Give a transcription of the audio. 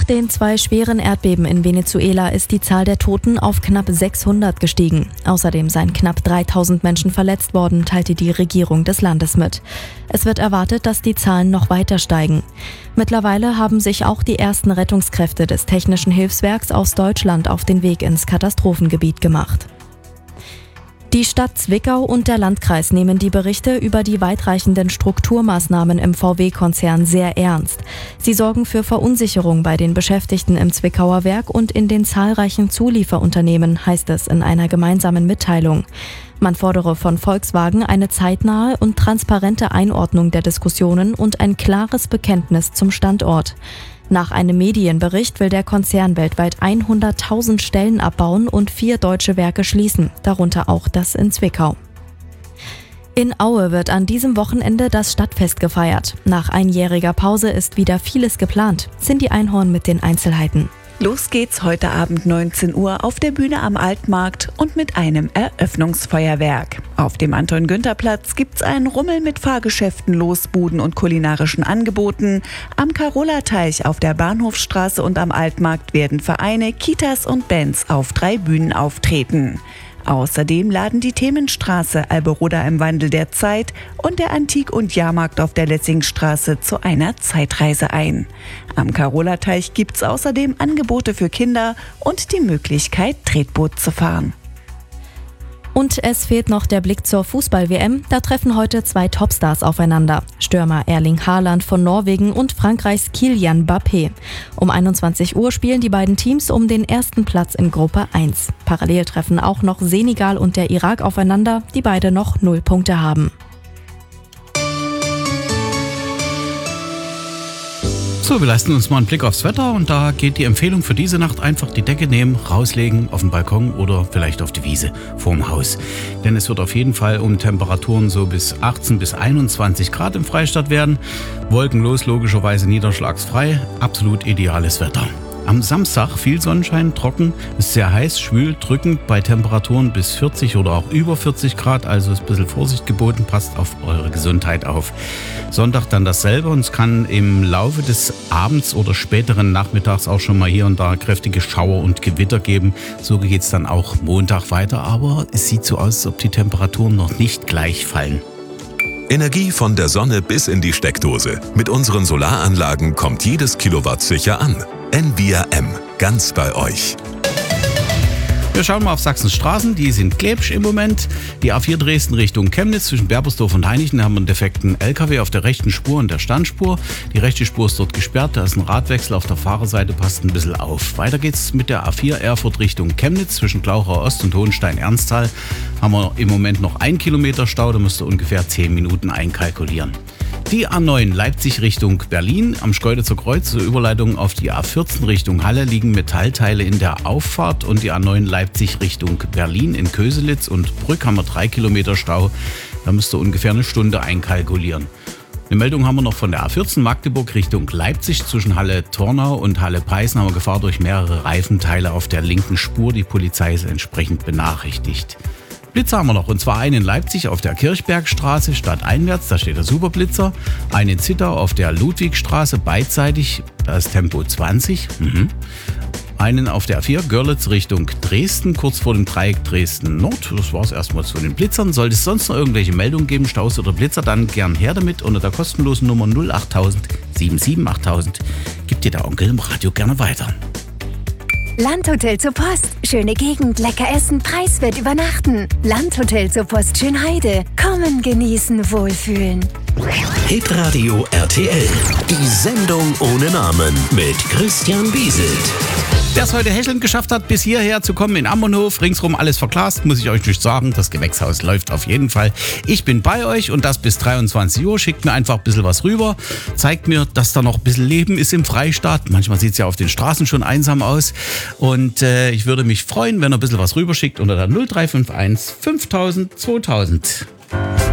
den 2 schweren Erdbeben in Venezuela ist die Zahl der Toten auf knapp 600 gestiegen. Außerdem seien knapp 3000 Menschen verletzt worden, teilte die Regierung des Landes mit. Es wird erwartet, dass die Zahlen noch weiter steigen. Mittlerweile haben sich auch die ersten Rettungskräfte des Technischen Hilfswerks aus Deutschland auf den Weg ins Katastrophengebiet gemacht. Die Stadt Zwickau und der Landkreis nehmen die Berichte über die weitreichenden Strukturmaßnahmen im VW-Konzern sehr ernst. Sie sorgen für Verunsicherung bei den Beschäftigten im Zwickauer Werk und in den zahlreichen Zulieferunternehmen, heißt es in einer gemeinsamen Mitteilung. Man fordere von Volkswagen eine zeitnahe und transparente Einordnung der Diskussionen und ein klares Bekenntnis zum Standort. Nach einem Medienbericht will der Konzern weltweit 100.000 Stellen abbauen und 4 deutsche Werke schließen, darunter auch das in Zwickau. In Aue wird an diesem Wochenende das Stadtfest gefeiert. Nach einjähriger Pause ist wieder vieles geplant. Cindy Einhorn mit den Einzelheiten. Los geht's heute Abend 19 Uhr auf der Bühne am Altmarkt und mit einem Eröffnungsfeuerwerk. Auf dem Anton-Günther-Platz gibt's einen Rummel mit Fahrgeschäften, Losbuden und kulinarischen Angeboten. Am Carola-Teich auf der Bahnhofstraße und am Altmarkt werden Vereine, Kitas und Bands auf 3 Bühnen auftreten. Außerdem laden die Themenstraße Alberoda im Wandel der Zeit und der Antik- und Jahrmarkt auf der Lessingstraße zu einer Zeitreise ein. Am Carola-Teich gibt's außerdem Angebote für Kinder und die Möglichkeit, Tretboot zu fahren. Und es fehlt noch der Blick zur Fußball-WM. Da treffen heute 2 Topstars aufeinander. Stürmer Erling Haaland von Norwegen und Frankreichs Kylian Mbappé. Um 21 Uhr spielen die beiden Teams um den ersten Platz in Gruppe 1. Parallel treffen auch noch Senegal und der Irak aufeinander, die beide noch 0 Punkte haben. So, wir leisten uns mal einen Blick aufs Wetter und da geht die Empfehlung für diese Nacht einfach die Decke nehmen, rauslegen auf den Balkon oder vielleicht auf die Wiese vorm Haus. Denn es wird auf jeden Fall um Temperaturen so bis 18 bis 21 Grad im Freistaat werden. Wolkenlos, logischerweise niederschlagsfrei, absolut ideales Wetter. Am Samstag viel Sonnenschein, trocken, ist sehr heiß, schwül, drückend bei Temperaturen bis 40 oder auch über 40 Grad, also ist ein bisschen Vorsicht geboten, passt auf eure Gesundheit auf. Sonntag dann dasselbe und es kann im Laufe des Abends oder späteren Nachmittags auch schon mal hier und da kräftige Schauer und Gewitter geben. So geht es dann auch Montag weiter, aber es sieht so aus, als ob die Temperaturen noch nicht gleich fallen. Energie von der Sonne bis in die Steckdose. Mit unseren Solaranlagen kommt jedes Kilowatt sicher an. Envia M, ganz bei euch. Wir schauen mal auf Sachsens Straßen, die sind klebsch im Moment. Die A4 Dresden Richtung Chemnitz zwischen Berbersdorf und Hainichen haben einen defekten LKW auf der rechten Spur und der Standspur. Die rechte Spur ist dort gesperrt, da ist ein Radwechsel auf der Fahrerseite, passt ein bisschen auf. Weiter geht's mit der A4 Erfurt Richtung Chemnitz zwischen Glauchau Ost und Hohenstein-Ernsthal. Haben wir im Moment noch 1 Kilometer Stau, da müsst ihr ungefähr 10 Minuten einkalkulieren. Die A9 Leipzig Richtung Berlin am Schkeuditzer Kreuz zur Überleitung auf die A14 Richtung Halle liegen Metallteile in der Auffahrt und die A9 Leipzig Richtung Berlin in Köselitz und Brück haben wir 3 Kilometer Stau. Da müsst ihr ungefähr eine Stunde einkalkulieren. Eine Meldung haben wir noch von der A14 Magdeburg Richtung Leipzig zwischen Halle-Tornau und Halle-Peißen haben wir Gefahr durch mehrere Reifenteile auf der linken Spur. Die Polizei ist entsprechend benachrichtigt. Blitzer haben wir noch, und zwar einen in Leipzig auf der Kirchbergstraße stadteinwärts, da steht der Superblitzer. Einen in Zittau auf der Ludwigstraße beidseitig, da ist Tempo 20. Einen auf der A4 Görlitz Richtung Dresden, kurz vor dem Dreieck Dresden Nord. Das war es erstmal zu den Blitzern. Sollte es sonst noch irgendwelche Meldungen geben, Staus oder Blitzer, dann gern her damit unter der kostenlosen Nummer 08000 778000. Gibt dir der Onkel im Radio gerne weiter. Landhotel zur Post. Schöne Gegend, lecker essen, preiswert übernachten. Landhotel zur Post Schönheide. Kommen, genießen, wohlfühlen. Hitradio RTL. Die Sendung ohne Namen mit Christian Bieselt. Der es heute hechelnd geschafft hat, bis hierher zu kommen in Ammernhof, ringsrum alles verglast, muss ich euch nicht sagen. Das Gewächshaus läuft auf jeden Fall. Ich bin bei euch und das bis 23 Uhr. Schickt mir einfach ein bisschen was rüber. Zeigt mir, dass da noch ein bisschen Leben ist im Freistaat. Manchmal sieht es ja auf den Straßen schon einsam aus. Und ich würde mich freuen, wenn ihr ein bisschen was rüberschickt unter der 0351 5000 2000.